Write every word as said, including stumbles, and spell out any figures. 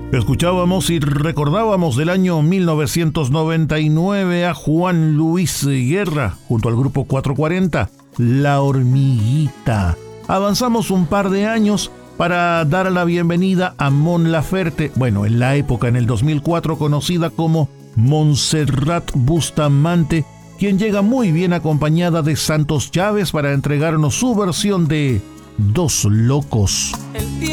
Escuchábamos y recordábamos del año mil novecientos noventa y nueve a Juan Luis Guerra junto al grupo cuatrocientos cuarenta, La Hormiguita. Avanzamos un par de años para dar la bienvenida a Mon Laferte, bueno, en la época, en el dos mil cuatro, conocida como Montserrat Bustamante, quien llega muy bien acompañada de Santos Chávez para entregarnos su versión de Dos Locos. El